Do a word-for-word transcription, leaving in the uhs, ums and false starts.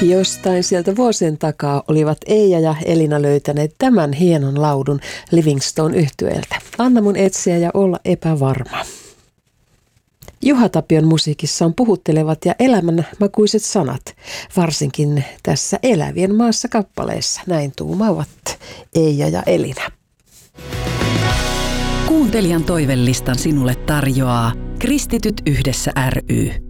Jostain sieltä vuosien takaa olivat Eija ja Elina löytäneet tämän hienon laulun Livingstone-yhtyeeltä. Anna mun etsiä ja olla epävarma. Juha Tapion musiikissa on puhuttelevat ja elämänmakuiset sanat, varsinkin tässä Elävien maassa -kappaleessa. Näin tuumaavat Eija ja Elina. Kuuntelijan toivelistan sinulle tarjoaa Kristityt yhdessä ry.